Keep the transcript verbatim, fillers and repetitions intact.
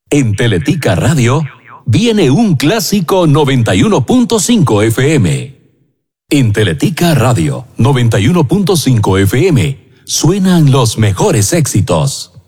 En Teletica Radio viene un clásico noventa y uno punto cinco F M. En Teletica Radio noventa y uno punto cinco F M suenan los mejores éxitos.